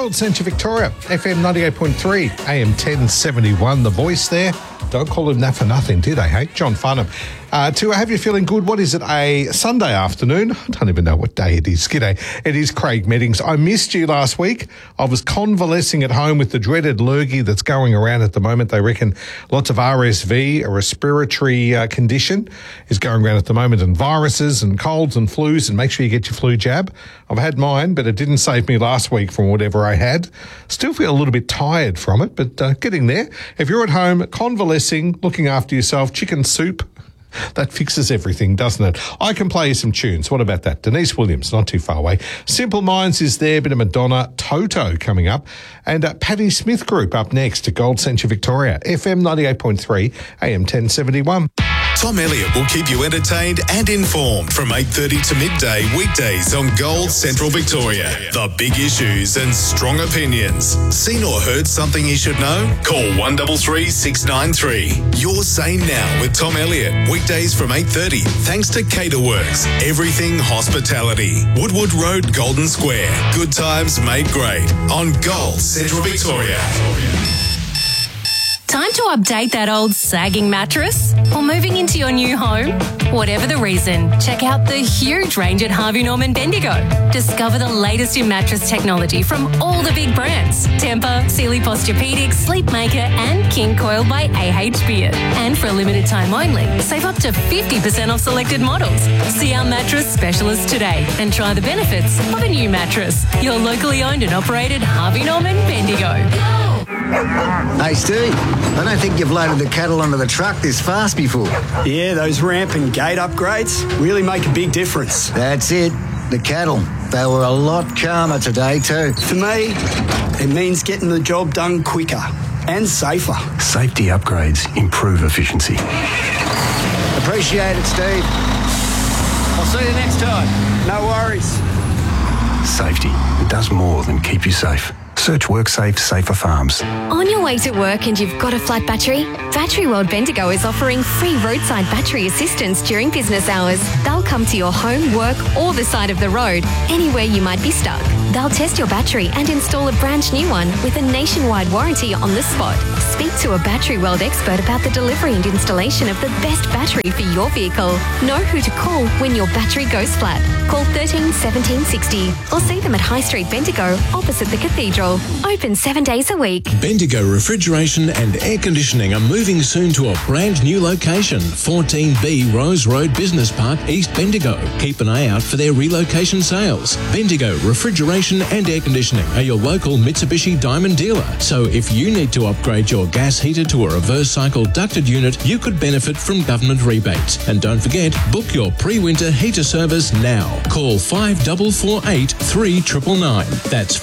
Gold Centre Victoria, FM 98.3, AM 1071. The voice there. Don't call him that for nothing, do they, hey? John Farnham. To have you feeling good, what is it, a Sunday afternoon? I don't even know what day it is. G'day. It is Craig Meddings. I missed you last week. I was convalescing at home with the dreaded lurgy that's going around at the moment. They reckon lots of RSV, a respiratory condition, is going around at the moment, and viruses and colds and flus, and make sure you get your flu jab. I've had mine, but it didn't save me last week from whatever I had. Still feel a little bit tired from it, but getting there. If you're at home convalescing, looking after yourself, chicken soup, that fixes everything, doesn't it? I can play you some tunes. What about that? Denise Williams, not too far away. Simple Minds is there, bit of Madonna. Toto coming up. And Patti Smith Group up next at Gold Centre Victoria. FM 98.3, AM 1071. Tom Elliott will keep you entertained and informed from 8:30 to midday weekdays on Gold Central Victoria. The big issues and strong opinions. Seen or heard something you should know? Call 133 693. Your Say Now with Tom Elliott. Weekdays from 8:30. Thanks to Caterworks. Everything Hospitality. Woodwood Road, Golden Square. Good times made great on Gold Central Victoria. Time to update that old sagging mattress? Or moving into your new home? Whatever the reason, check out the huge range at Harvey Norman Bendigo. Discover the latest in mattress technology from all the big brands. Tempur, Sealy Posturepedic, Sleepmaker and King Coil by AH Beard. And for a limited time only, save up to 50% off selected models. See our mattress specialist today and try the benefits of a new mattress. Your locally owned and operated Harvey Norman Bendigo. Hey Steve, I don't think you've loaded the cattle onto the truck this fast before. Yeah, those ramp and gate upgrades really make a big difference. That's it, the cattle. They were a lot calmer today too. For me, it means getting the job done quicker and safer. Safety upgrades improve efficiency. Appreciate it, Steve. I'll see you next time. No worries. Safety, it does more than keep you safe. Search WorkSafe Safer Farms. On your way to work and you've got a flat battery? Battery World Bendigo is offering free roadside battery assistance during business hours. They'll come to your home, work or the side of the road, anywhere you might be stuck. They'll test your battery and install a brand new one with a nationwide warranty on the spot. Speak to a Battery World expert about the delivery and installation of the best battery for your vehicle. Know who to call when your battery goes flat. Call 13 17 60 or see them at High Street Bendigo opposite the Cathedral. Open 7 days a week. Bendigo Refrigeration and Air Conditioning are moving soon to a brand new location, 14B Rose Road Business Park, East Bendigo. Keep an eye out for their relocation sales. Bendigo Refrigeration and Air Conditioning are your local Mitsubishi Diamond dealer. So if you need to upgrade your gas heater to a reverse cycle ducted unit, you could benefit from government rebates. And don't forget, book your pre-winter heater service now. Call 5448 3999. That's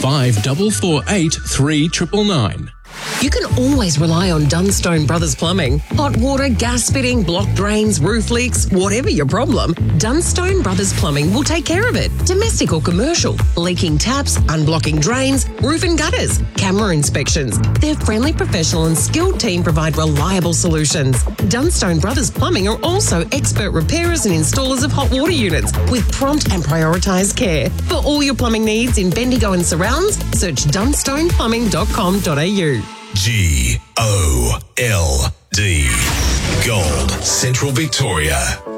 5448 3999. You can always rely on Dunstone Brothers Plumbing. Hot water, gas fitting, blocked drains, roof leaks, whatever your problem, Dunstone Brothers Plumbing will take care of it. Domestic or commercial, leaking taps, unblocking drains, roof and gutters, camera inspections. Their friendly, professional and skilled team provide reliable solutions. Dunstone Brothers Plumbing are also expert repairers and installers of hot water units with prompt and prioritised care. For all your plumbing needs in Bendigo and surrounds, search dunstoneplumbing.com.au. GOLD. Gold Central Victoria.